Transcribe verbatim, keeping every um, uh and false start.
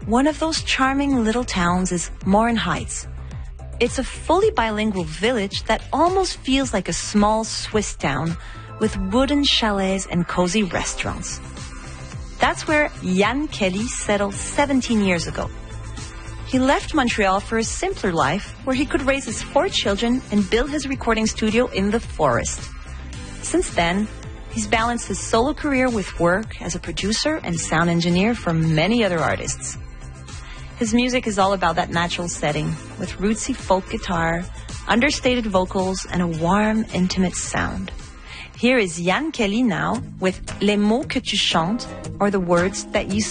One of those charming little towns is Morin Heights. It's a fully bilingual village that almost feels like a small Swiss town with wooden chalets and cozy restaurants. That's where Jan Kelly settled seventeen years ago. He left Montreal for a simpler life where he could raise his four children and build his recording studio in the forest. Since then, he's balanced his solo career with work as a producer and sound engineer for many other artists. His music is all about that natural setting with rootsy folk guitar, understated vocals, and a warm, intimate sound. Here is Jan Kelly now with Les mots que tu chantes, or the words that you